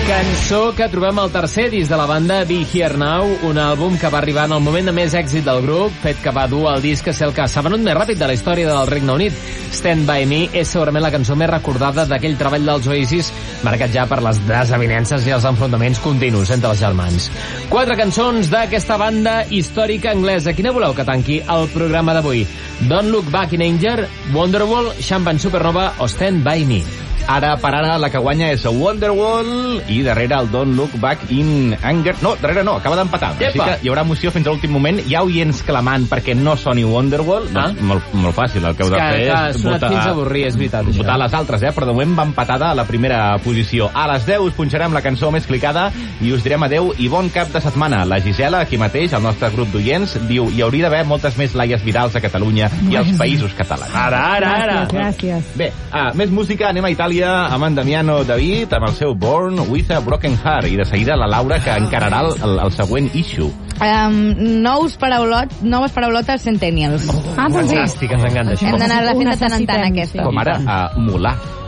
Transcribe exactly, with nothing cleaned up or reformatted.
Cançó que trobem al tercer disc de la banda Be Here Now, un àlbum que va arribar en el moment de més èxit del grup, fet que va dur al disc a ser el que s'ha venut més ràpid de la història del Regne Unit. Stand By Me és segurament la cançó més recordada d'aquell treball dels Oasis, marcat ja per les desavinences i els enfrontaments continus entre els germans. Quatre cançons d'aquesta banda històrica anglesa. Quina voleu que tanqui el programa d'avui? Don't Look Back in Anger, Wonderwall, Champagne Supernova o Stand By Me? Ara per ara la que guanya és Wonderwall i darrere el Don't Look Back in Anger. No, darrere no, acaba d'empatar. Així que hi haurà emoció fins a l'últim moment. Hi ha oients clamant perquè no soni Wonderwall. Ah? Doncs molt, molt fàcil, el que heu de fer que, és que votar, fins a avorrir, és veritat, això. Votar les altres, eh? Però de moment va empatada a la primera posició. A les deu us punxarem la cançó més clicada i us direm adeu i bon cap de setmana. La Gisela, aquí mateix, el nostre grup d'oients, diu hi hauria d'haver moltes més Laies Vidals a Catalunya i als països catalans. Ara, ara, ara. Gràcies, gràcies. Bé, ah, més música, anem a Itàlia amb en Damiano David, amb el seu Born with a Broken Heart, i de seguida la Laura, que encararà el, el, el següent issue. Um, nous paraulot, noves paraulotes centennials. Ah, fantàstic, ens encanta això. Hem d'anar a la fita tant en tant, aquesta. Com ara a Mular.